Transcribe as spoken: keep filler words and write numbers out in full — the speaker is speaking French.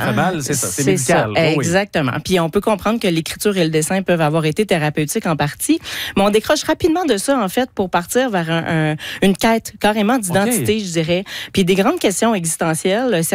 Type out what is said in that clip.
fait mal, c'est ça, c'est, c'est médical. Ça, oh, exactement. Oui. Puis on peut comprendre que l'écriture et le dessin peuvent avoir été thérapeutiques en partie, mais on décroche rapidement de ça, en fait, pour partir vers un, un, une quête carrément d'identité, okay. je dirais. Puis des grandes questions existentielles.